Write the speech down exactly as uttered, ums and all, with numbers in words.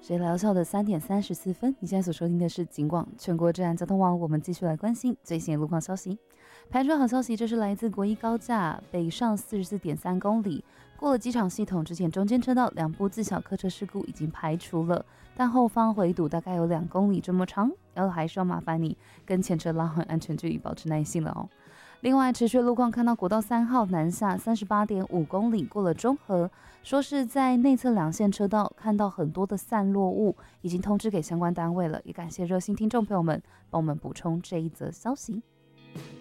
谁来笑的三点三十四分，你现在所收听的是警广全国治安交通网，我们继续来关心最新的路况消息。排除好消息，这是来自国一高架北上四十四点三公里，过了机场系统之前，中间车道两部自小客车事故已经排除了，但后方回堵大概有两公里这么长，然后还是要麻烦你跟前车拉好安全距离，保持耐心了哦。另外，持续路况看到国道三号南下三十八点五公里，过了中和，说是在内侧两线车道看到很多的散落物，已经通知给相关单位了，也感谢热心听众朋友们帮我们补充这一则消息。